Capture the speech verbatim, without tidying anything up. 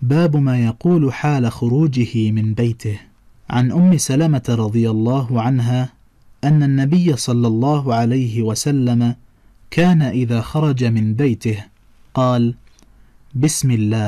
باب ما يقول حال خروجه من بيته. عن أم سلمة رضي الله عنها أن النبي صلى الله عليه وسلم كان إذا خرج من بيته قال: بسم الله